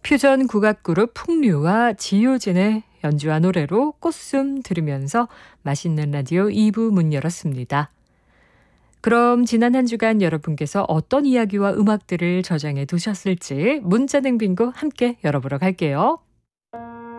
퓨전 국악그룹 풍류와 지효진의 연주한 노래로 꽃숨 들으면서 맛있는 라디오 2부 문 열었습니다. 그럼 지난 한 주간 여러분께서 어떤 이야기와 음악들을 저장해 두셨을지 문자등 빙고 함께 열어보러 갈게요.